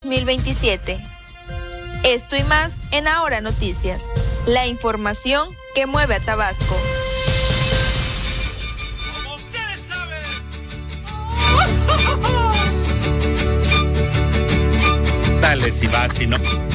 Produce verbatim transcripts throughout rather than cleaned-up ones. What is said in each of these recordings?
dos mil veintisiete. Esto y más en Ahora Noticias, la información que mueve a Tabasco. Como ustedes saben. Dale, si va, si no.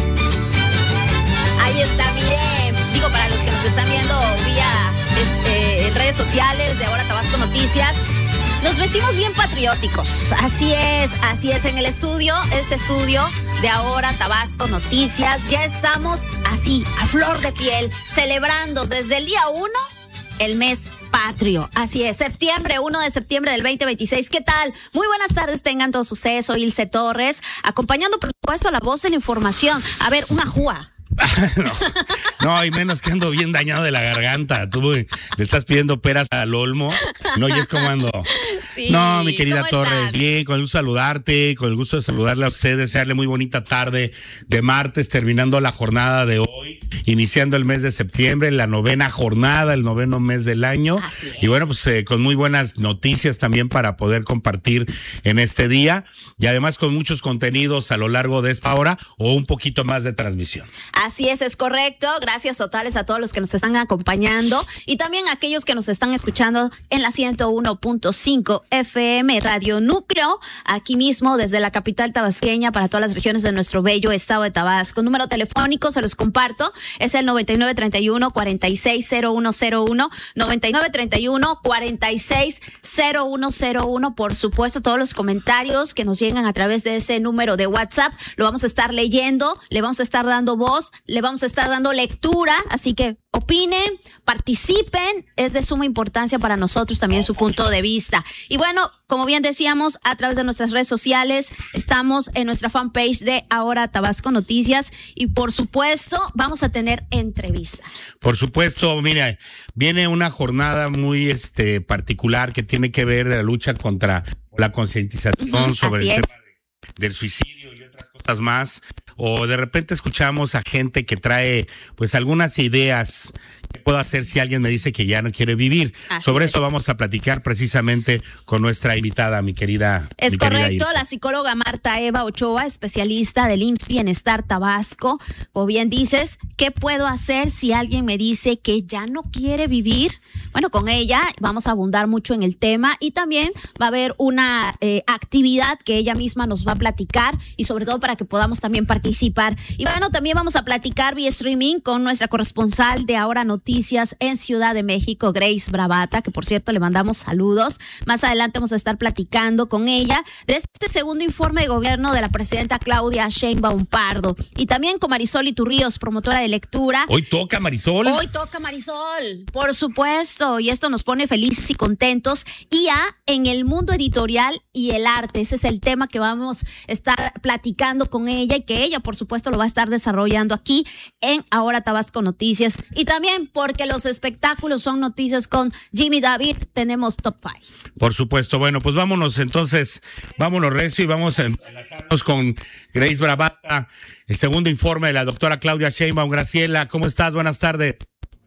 Ahí está, miren. Digo, para los que nos están viendo vía este, en redes sociales de Ahora Tabasco Noticias, nos vestimos bien patrióticos. Así es, así es. En el estudio, este estudio de Ahora Tabasco Noticias, ya estamos así, a flor de piel, celebrando desde el día uno el mes patrio. Así es, septiembre, primero de septiembre del veinte veintiséis. ¿Qué tal? Muy buenas tardes tengan todos ustedes. Soy Ilse Torres, acompañando por supuesto a la voz de la información. A ver, una júa. no, no, y menos que ando bien dañado de la garganta. Tú le estás pidiendo peras al olmo. No, y es como ando. Sí, no, mi querida ¿cómo Torres, estás? bien, con el gusto de saludarte, con el gusto de saludarle a usted, desearle muy bonita tarde de martes, terminando la jornada de hoy, iniciando el mes de septiembre, la novena jornada, el noveno mes del año. Así es. Y bueno, pues eh, con muy buenas noticias también para poder compartir en este día y además con muchos contenidos a lo largo de esta hora o un poquito más de transmisión. Así es, es correcto. Gracias totales a todos los que nos están acompañando y también a aquellos que nos están escuchando en la ciento uno punto cinco F M Radio Núcleo, aquí mismo desde la capital tabasqueña para todas las regiones de nuestro bello estado de Tabasco. Número telefónico, se los comparto, es el noventa y nueve treinta y uno cuarenta y seis cero uno cero uno, noventa y nueve treinta y uno cuarenta y seis cero uno cero uno. Por supuesto, todos los comentarios que nos llegan a través de ese número de WhatsApp lo vamos a estar leyendo, le vamos a estar dando voz, le vamos a estar dando lectura, así que opinen, participen, es de suma importancia para nosotros también su punto de vista. Y bueno, como bien decíamos, a través de nuestras redes sociales, estamos en nuestra fanpage de Ahora Tabasco Noticias y por supuesto vamos a tener entrevista. Por supuesto, mira, viene una jornada muy este particular que tiene que ver de la lucha contra la concientización Uh-huh, sobre así el es. tema de- del suicidio y otras cosas más. O de repente escuchamos a gente que trae pues algunas ideas que puedo hacer si alguien me dice que ya no quiere vivir. Así Sobre es. eso vamos a platicar precisamente con nuestra invitada, mi querida. Es mi querida correcto, Ilse. la psicóloga Marta Eva Ochoa, especialista del I M S S Bienestar Tabasco. O bien dices, ¿qué puedo hacer si alguien me dice que ya no quiere vivir? Bueno, con ella vamos a abundar mucho en el tema y también va a haber una eh, actividad que ella misma nos va a platicar y sobre todo para que podamos también participar. Y bueno, también vamos a platicar vía streaming con nuestra corresponsal de Ahora Noticias en Ciudad de México, Grace Bravata, que por cierto le mandamos saludos. Más adelante vamos a estar platicando con ella de este segundo informe de gobierno de la presidenta Claudia Sheinbaum Pardo. Y también con Marisol Iturríos, promotora de lectura. Hoy toca, Marisol. Hoy toca Marisol, por supuesto, y esto nos pone felices y contentos. I A en el mundo editorial y el arte, ese es el tema que vamos a estar platicando con ella y que ella, por supuesto, lo va a estar desarrollando aquí en Ahora Tabasco Noticias. Y también porque los espectáculos son noticias con Jimmy David, tenemos Top cinco. Por supuesto. Bueno, pues vámonos entonces, vámonos recio y vamos a enlazarnos con Grace Bravata, el segundo informe de la doctora Claudia Sheinbaum. Graciela, ¿cómo estás? Buenas tardes.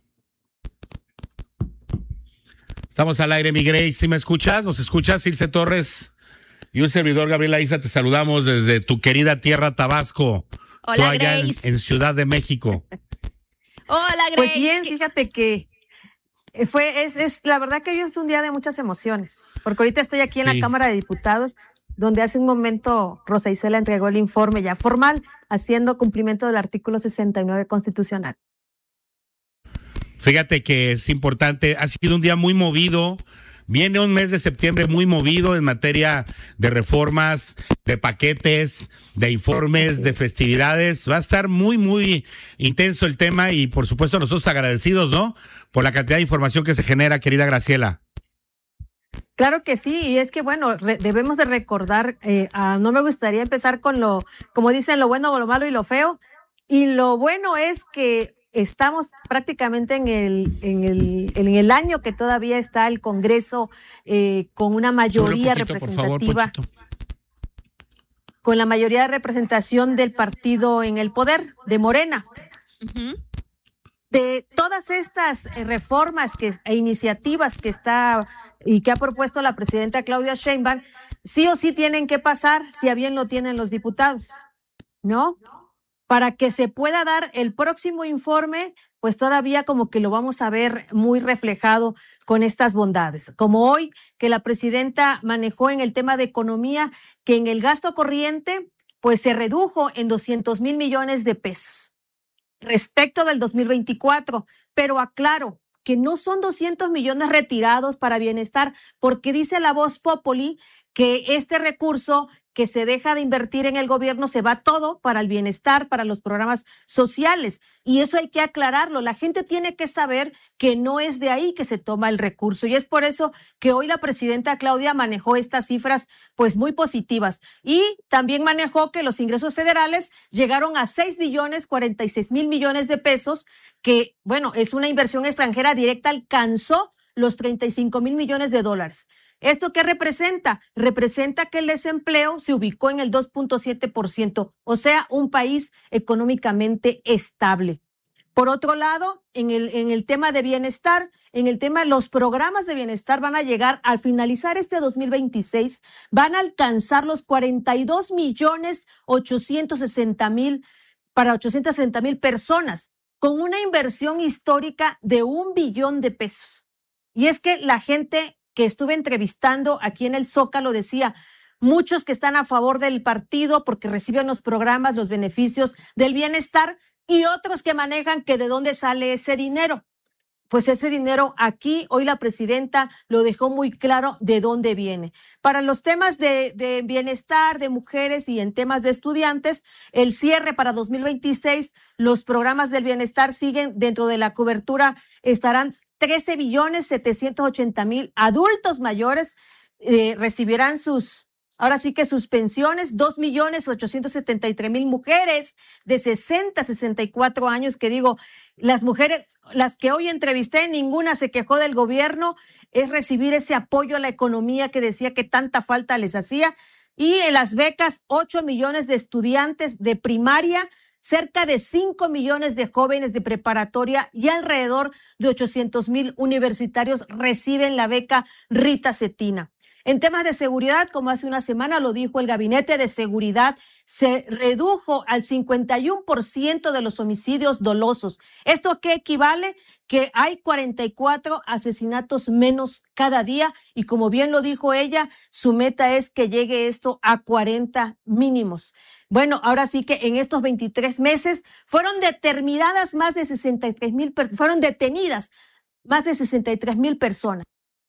Estamos al aire, mi Grace. ¿Sí me escuchas? ¿Nos escuchas, Ilse Torres? Y un servidor, Gabriela Isa, te saludamos desde tu querida tierra Tabasco. Hola, Tú allá en, Grace. en Ciudad de México. Hola, Grace. Pues bien, ¿Qué- fíjate que eh, fue, es, es, la verdad que hoy es un día de muchas emociones, porque ahorita estoy aquí en Sí. la Cámara de Diputados, donde hace un momento Rosa Isela entregó el informe ya formal, haciendo cumplimiento del artículo sesenta y nueve constitucional. Fíjate que es importante, ha sido un día muy movido. Viene un mes de septiembre muy movido en materia de reformas, de paquetes, de informes, de festividades. Va a estar muy, muy intenso el tema y por supuesto nosotros agradecidos, ¿no? Por la cantidad de información que se genera, querida Graciela. Claro que sí, y es que bueno, re- debemos de recordar, eh, ah, no me gustaría empezar con lo, como dicen, lo bueno, lo malo y lo feo, y lo bueno es que estamos prácticamente en el, en el, en el año que todavía está el Congreso eh, con una mayoría Sube un poquito, por favor, representativa, Pochito. con la mayoría de representación del partido en el poder, de Morena. Ujú. De todas estas eh, reformas que, e iniciativas que está y que ha propuesto la presidenta Claudia Sheinbaum, sí o sí tienen que pasar, si a bien lo tienen los diputados. ¿no? Para que se pueda dar el próximo informe, pues todavía como que lo vamos a ver muy reflejado con estas bondades. Como hoy que la presidenta manejó en el tema de economía, que en el gasto corriente, pues se redujo en doscientos mil millones de pesos respecto del dos mil veinticuatro. Pero aclaro que no son doscientos millones retirados para bienestar, porque dice la Voz Populi que este recurso que se deja de invertir en el gobierno se va todo para el bienestar, para los programas sociales. Y eso hay que aclararlo. La gente tiene que saber que no es de ahí que se toma el recurso. Y es por eso que hoy la presidenta Claudia manejó estas cifras pues muy positivas. Y también manejó que los ingresos federales llegaron a seis billones cuarenta y seis mil millones de pesos, que bueno, es una inversión extranjera directa, alcanzó los treinta y cinco mil millones de dólares. ¿Esto qué representa? Representa que el desempleo se ubicó en el dos punto siete por ciento, o sea, un país económicamente estable. Por otro lado, en el, en el tema de bienestar, en el tema de los programas de bienestar van a llegar, al finalizar este dos mil veintiséis, van a alcanzar los cuarenta y dos millones ochocientos sesenta mil para ochocientas sesenta mil personas, con una inversión histórica de un billón de pesos. Y es que la gente que estuve entrevistando aquí en el Zócalo decía, muchos que están a favor del partido porque reciben los programas, los beneficios del bienestar, y otros que manejan que de dónde sale ese dinero. Pues ese dinero aquí, hoy la presidenta lo dejó muy claro de dónde viene. Para los temas de, de bienestar de mujeres y en temas de estudiantes, el cierre para dos mil veintiséis, los programas del bienestar siguen dentro de la cobertura, estarán trece billones setecientos ochenta mil adultos mayores eh, recibirán sus, ahora sí que sus pensiones, dos millones ochocientos setenta y tres mil mujeres de sesenta a sesenta y cuatro años, que digo, las mujeres, las que hoy entrevisté, ninguna se quejó del gobierno, es recibir ese apoyo a la economía que decía que tanta falta les hacía. Y en las becas, ocho millones de estudiantes de primaria, cerca de cinco millones de jóvenes de preparatoria y alrededor de ochocientos mil universitarios reciben la beca Rita Cetina. En temas de seguridad, como hace una semana lo dijo el Gabinete de Seguridad, se redujo al cincuenta y uno por ciento de los homicidios dolosos. ¿Esto a qué equivale? Que hay cuarenta y cuatro asesinatos menos cada día y, como bien lo dijo ella, su meta es que llegue esto a cuarenta mínimos. Bueno, ahora sí que en estos veintitrés meses fueron determinadas más de sesenta y tres mil, fueron detenidas más de sesenta y tres mil personas.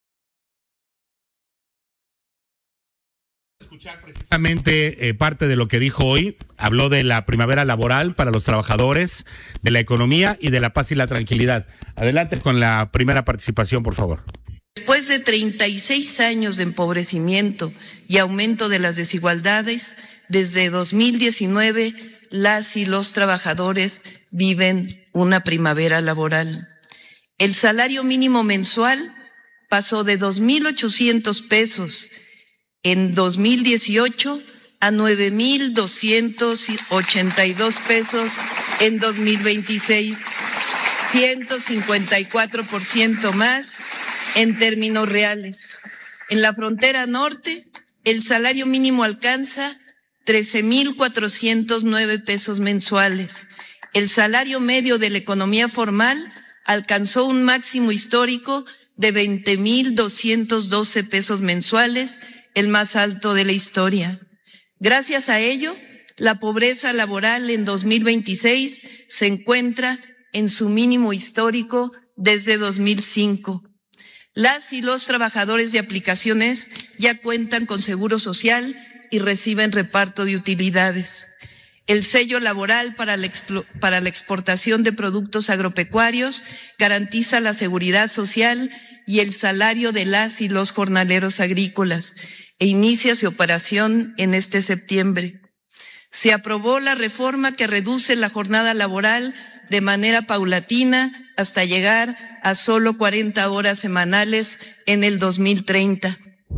Escuchar precisamente eh, parte de lo que dijo hoy. Habló de la primavera laboral para los trabajadores, de la economía y de la paz y la tranquilidad. Adelante con la primera participación, por favor. Después de treinta y seis años de empobrecimiento y aumento de las desigualdades, desde dos mil diecinueve las y los trabajadores viven una primavera laboral. El salario mínimo mensual pasó de dos mil ochocientos pesos en dos mil dieciocho a nueve mil doscientos ochenta y dos pesos en dos mil veintiséis, ciento cincuenta y cuatro por ciento más en términos reales. En la frontera norte, el salario mínimo alcanza trece mil cuatrocientos nueve pesos mensuales. El salario medio de la economía formal alcanzó un máximo histórico de veinte mil doscientos doce pesos mensuales, el más alto de la historia. Gracias a ello, la pobreza laboral en dos mil veintiséis se encuentra en su mínimo histórico desde dos mil cinco. Las y los trabajadores de aplicaciones ya cuentan con seguro social y reciben reparto de utilidades. El sello laboral para la, para la exportación de productos agropecuarios garantiza la seguridad social y el salario de las y los jornaleros agrícolas e inicia su operación en este septiembre. Se aprobó la reforma que reduce la jornada laboral de manera paulatina hasta llegar a solo cuarenta horas semanales en el dos mil treinta.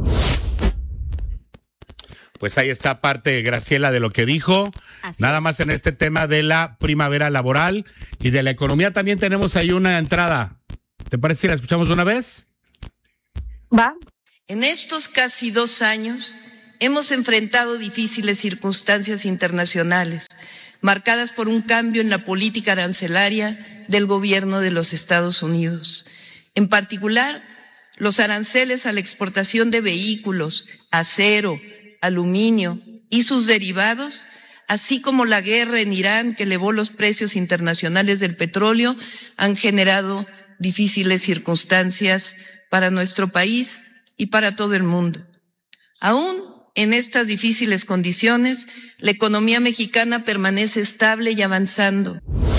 Pues ahí está parte, Graciela, de lo que dijo. Así Nada es. Más en este tema de la primavera laboral y de la economía también tenemos ahí una entrada. ¿Te parece si la escuchamos una vez? Va. En estos casi dos años, hemos enfrentado difíciles circunstancias internacionales, marcadas por un cambio en la política arancelaria del gobierno de los Estados Unidos. En particular, los aranceles a la exportación de vehículos, acero, aluminio y sus derivados, así como la guerra en Irán que elevó los precios internacionales del petróleo, han generado difíciles circunstancias para nuestro país y para todo el mundo. Aún en estas difíciles condiciones, la economía mexicana permanece estable y avanzando.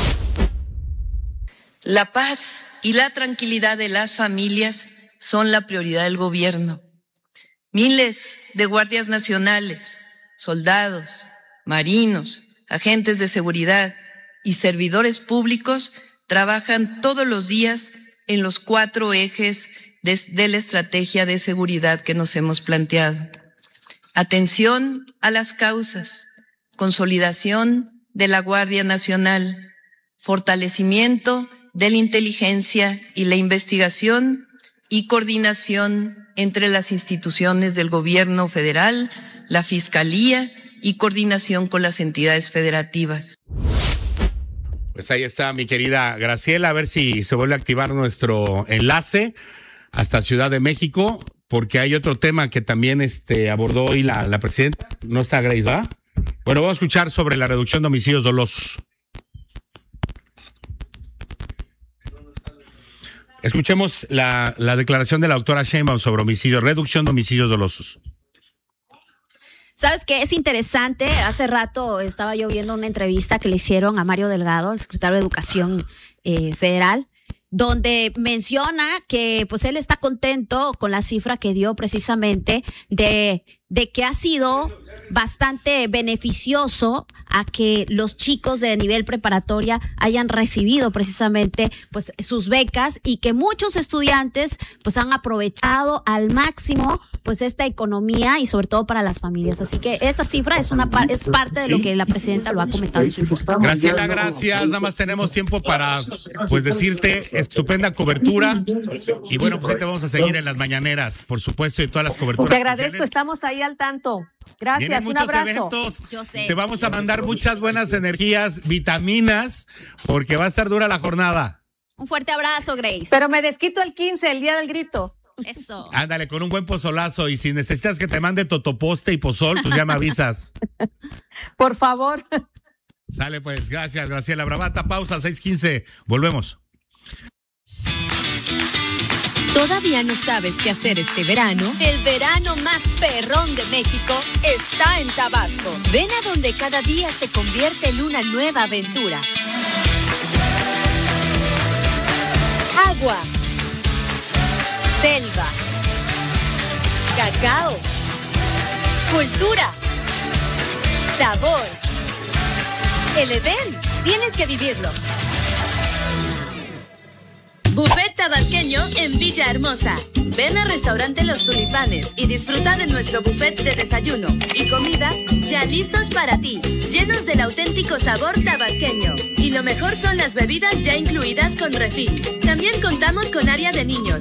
La paz y la tranquilidad de las familias son la prioridad del gobierno. Miles de guardias nacionales, soldados, marinos, agentes de seguridad y servidores públicos trabajan todos los días en los cuatro ejes de, de la estrategia de seguridad que nos hemos planteado. Atención a las causas, consolidación de la Guardia Nacional, fortalecimiento de la inteligencia y la investigación y coordinación entre las instituciones del gobierno federal, la Fiscalía y coordinación con las entidades federativas. Pues ahí está mi querida Graciela, a ver si se vuelve a activar nuestro enlace hasta Ciudad de México, porque hay otro tema que también este, abordó hoy la, la presidenta. No está Grace, ¿va? Bueno, vamos a escuchar sobre la reducción de homicidios dolosos. Escuchemos la, la declaración de la doctora Sheinbaum sobre homicidios, reducción de homicidios dolosos. ¿Sabes qué? Es interesante. Hace rato estaba yo viendo una entrevista que le hicieron a Mario Delgado, el secretario de Educación eh, Federal, donde menciona que pues él está contento con la cifra que dio precisamente de, de que ha sido bastante beneficioso a que los chicos de nivel preparatoria hayan recibido precisamente pues sus becas y que muchos estudiantes pues han aprovechado al máximo pues esta economía y sobre todo para las familias. Así que esta cifra es una es parte de lo que la presidenta lo ha comentado en su informe. Graciela, gracias. Nada más tenemos tiempo para pues decirte estupenda cobertura y bueno, pues ahí te vamos a seguir en las mañaneras, por supuesto, y todas las coberturas. Te agradezco, estamos ahí al tanto. Gracias, un abrazo. Eventos. Yo sé. Te vamos a mandar muchas buenas energías, vitaminas, porque va a estar dura la jornada. Un fuerte abrazo, Grace. Pero me desquito el quince, el día del grito. Eso. Ándale, con un buen pozolazo. Y si necesitas que te mande totoposte y pozol, pues ya me avisas. Por favor. Sale pues, gracias, Graciela Bravata. Pausa, seis quince. Volvemos. ¿Todavía no sabes qué hacer este verano? El verano más perrón de México está en Tabasco. Ven a donde cada día se convierte en una nueva aventura. Agua, selva, cacao, cultura, sabor. El Edén, tienes que vivirlo. Buffet tabasqueño en Villahermosa. Ven al restaurante Los Tulipanes y disfruta de nuestro buffet de desayuno y comida ya listos para ti, llenos del auténtico sabor tabasqueño. Y lo mejor son las bebidas ya incluidas con refil. También contamos con área de niños,